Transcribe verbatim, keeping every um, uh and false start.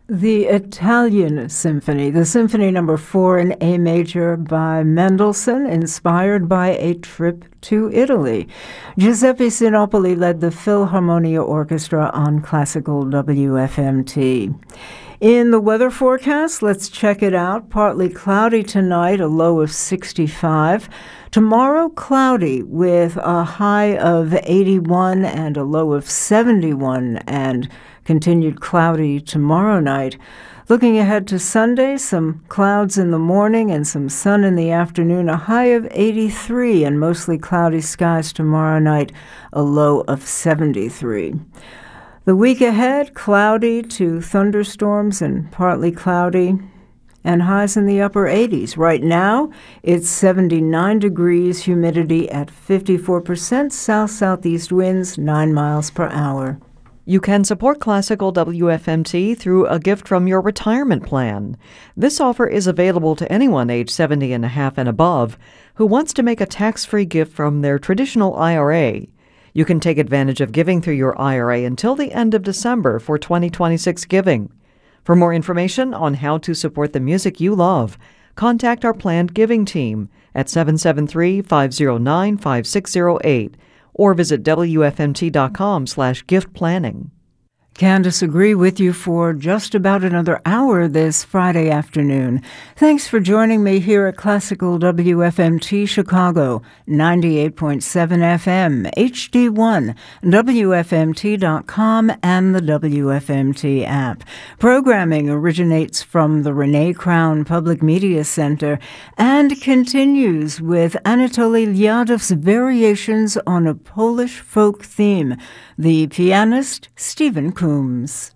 The Italian Symphony, the Symphony Number Four in A Major by Mendelssohn, inspired by a trip to Italy. Giuseppe Sinopoli led the Philharmonia Orchestra on Classical W F M T. In the weather forecast, let's check it out. Partly cloudy tonight, a low of sixty-five. Tomorrow, cloudy with a high of eighty-one and a low of seventy-one, and continued cloudy tomorrow night. Looking ahead to Sunday, some clouds in the morning and some sun in the afternoon, a high of eighty-three, and mostly cloudy skies tomorrow night, a low of seventy-three. The week ahead, cloudy to thunderstorms and partly cloudy, and highs in the upper eighties. Right now, it's seventy-nine degrees, humidity at fifty-four percent, south-southeast winds nine miles per hour. You can support Classical W F M T through a gift from your retirement plan. This offer is available to anyone age seventy and a half and above who wants to make a tax-free gift from their traditional I R A. You can take advantage of giving through your I R A until the end of December for twenty twenty-six giving. For more information on how to support the music you love, contact our planned giving team at seven seven three, five zero nine, five six zero eight or visit W F M T dot com slash gift planning. Candace agree with you for just about another hour this Friday afternoon. Thanks for joining me here at Classical W F M T Chicago, ninety-eight point seven F M, H D one, W F M T dot com, and the W F M T app. Programming originates from the Renee Crown Public Media Center and continues with Anatoly Liadov's variations on a Polish folk theme. The pianist, Stephen Coombs.